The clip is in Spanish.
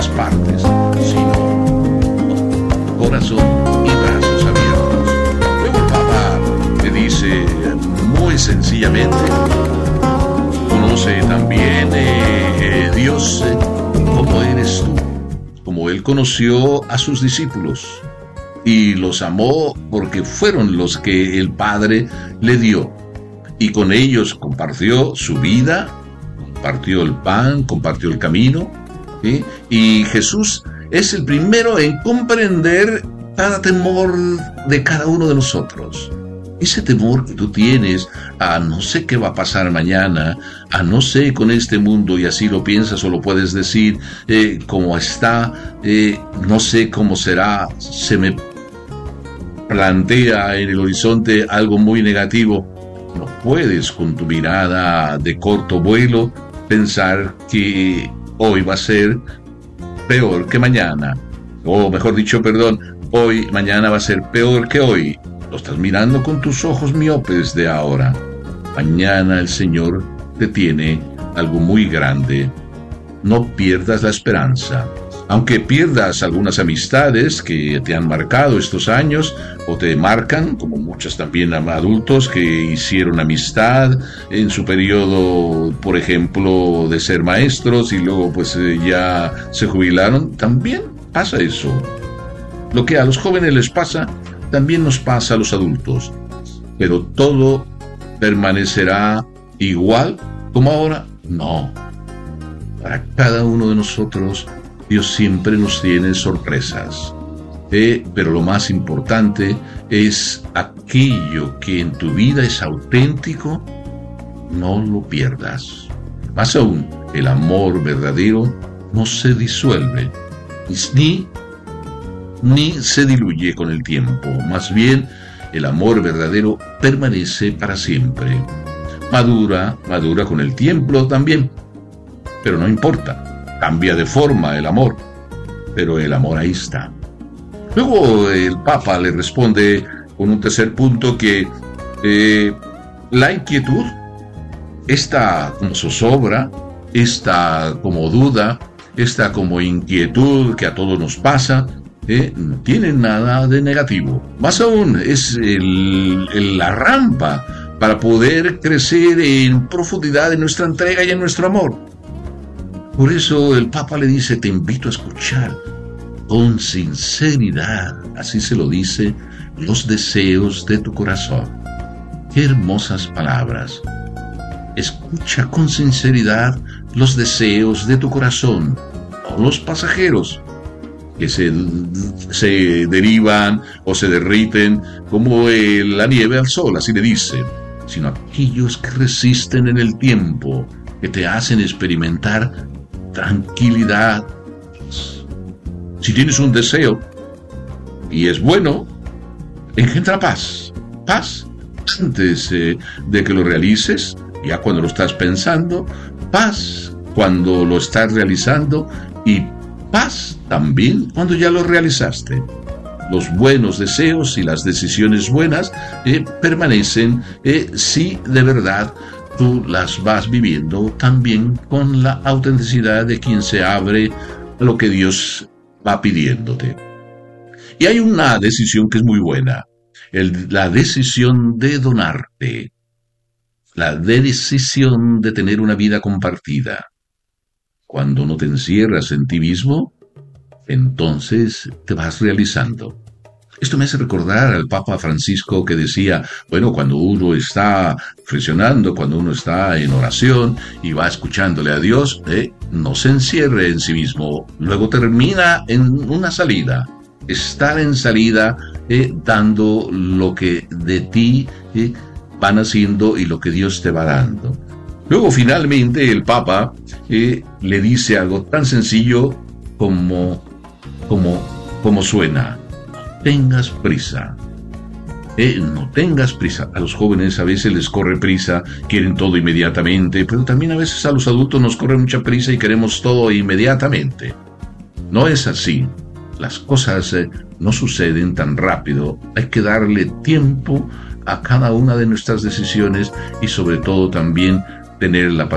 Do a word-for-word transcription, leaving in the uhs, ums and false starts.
todas partes, sino corazón y brazos abiertos. Luego el Papa le dice muy sencillamente: conoce también eh, Dios eh, como eres tú, como Él conoció a sus discípulos y los amó porque fueron los que el Padre le dio, y con ellos compartió su vida, compartió el pan, compartió el camino, ¿sí? Y Jesús es el primero en comprender cada temor de cada uno de nosotros. Ese temor que tú tienes a no sé qué va a pasar mañana, a no sé con este mundo, y así lo piensas o lo puedes decir, eh, como está, eh, no sé cómo será, se me plantea en el horizonte algo muy negativo. No puedes con tu mirada de corto vuelo pensar que hoy va a ser peor que mañana, o mejor dicho, perdón, hoy, mañana va a ser peor que hoy. Lo estás mirando con tus ojos miopes de ahora. Mañana el Señor te tiene algo muy grande. No pierdas la esperanza. Aunque pierdas algunas amistades que te han marcado estos años, o te marcan, como muchos también adultos que hicieron amistad en su periodo, por ejemplo, de ser maestros y luego pues ya se jubilaron, también pasa eso. Lo que a los jóvenes les pasa, también nos pasa a los adultos, pero todo permanecerá igual como ahora. No, para cada uno de nosotros Dios siempre nos tiene sorpresas, eh, pero lo más importante es aquello que en tu vida es auténtico, no lo pierdas. Más aún, el amor verdadero no se disuelve, ni ni se diluye con el tiempo. Más bien, el amor verdadero permanece para siempre. Madura, madura con el tiempo también, pero no importa, cambia de forma el amor, pero el amor ahí está. Luego el Papa le responde con un tercer punto que eh, la inquietud, esta como zozobra, esta como duda, esta como inquietud que a todos nos pasa, Eh, no tiene nada de negativo. Más aún, es el, el, la rampa para poder crecer en profundidad en nuestra entrega y en nuestro amor. Por eso el Papa le dice: te invito a escuchar con sinceridad, así se lo dice, los deseos de tu corazón. Qué hermosas palabras. Escucha con sinceridad los deseos de tu corazón, no los pasajeros, que se, se derivan o se derriten como el, la nieve al sol, así le dice, sino aquellos que resisten en el tiempo, que te hacen experimentar tranquilidad. Si tienes un deseo y es bueno, engendra paz, paz antes eh, de que lo realices, ya cuando lo estás pensando, paz cuando lo estás realizando y paz también cuando ya lo realizaste. Los buenos deseos y las decisiones buenas eh, permanecen eh, si de verdad tú las vas viviendo también con la autenticidad de quien se abre a lo que Dios va pidiéndote. Y hay una decisión que es muy buena, el, la decisión de donarte, la decisión de tener una vida compartida. Cuando no te encierras en ti mismo, entonces te vas realizando. Esto me hace recordar al Papa Francisco que decía, bueno, cuando uno está reflexionando, cuando uno está en oración y va escuchándole a Dios, eh, no se encierre en sí mismo, luego termina en una salida. Estar en salida, eh, dando lo que de ti eh, van haciendo y lo que Dios te va dando. Luego, finalmente, el Papa eh, le dice algo tan sencillo como, como, como suena: no tengas prisa. Eh, no tengas prisa. A los jóvenes a veces les corre prisa, quieren todo inmediatamente, pero también a veces a los adultos nos corre mucha prisa y queremos todo inmediatamente. No es así. Las cosas eh, no suceden tan rápido. Hay que darle tiempo a cada una de nuestras decisiones y sobre todo también tener la